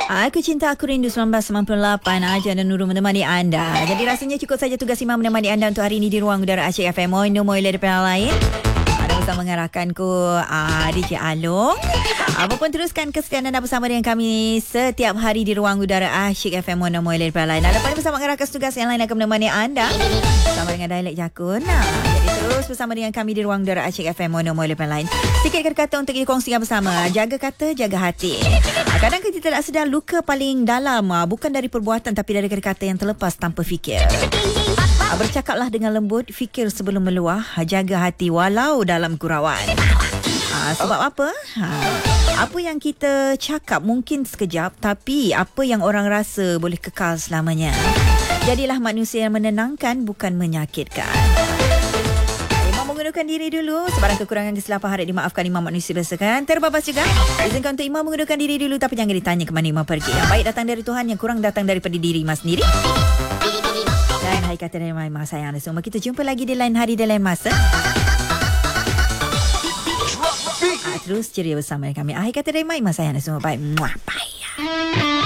Aku Cinta Aku Rindu 1998 Aja dan Nurul menemani anda. Jadi rasanya cukup saja tugas Imam menemani anda untuk hari ini di ruang udara Asyik FM. Moin Moila daripada lain. Ada bersama mengarahkanku DJ Along. Apapun teruskan kesetiaan anda bersama dengan kami setiap hari di ruang udara Asyik FM. Moin Moila daripada lain. Lepas bersama mengarahkan tugas yang lain akan menemani anda bersama dengan dialek Jakun. Jadi terus bersama dengan kami di ruang udara Asyik FM. Moin Moila daripada lain. Sikit kata untuk dikongsikan bersama. Jaga kata, jaga hati. Kadang kita tidak sedar luka paling dalam bukan dari perbuatan tapi dari kata-kata yang terlepas tanpa fikir. Bercakaplah dengan lembut, fikir sebelum meluah, jaga hati walau dalam gurauan. Sebab apa? Apa yang kita cakap mungkin sekejap tapi apa yang orang rasa boleh kekal selamanya. Jadilah manusia yang menenangkan bukan menyakitkan. Mengundurkan diri dulu. Sebarang kekurangan kesilapan harap dimaafkan. Imam manusia biasa kan. Terbabas juga. Izinkan untuk Imam mengundurkan diri dulu. Tapi jangan ditanya ke mana Imam pergi. Yang baik datang dari Tuhan. Yang kurang datang daripada diri Imam sendiri. Dan hai kata dari Imam sayang anda semua. Kita jumpa lagi di lain hari, di lain masa. Terus ceria bersama kami. Hai kata dari Imam sayang anda semua. Bye. Bye.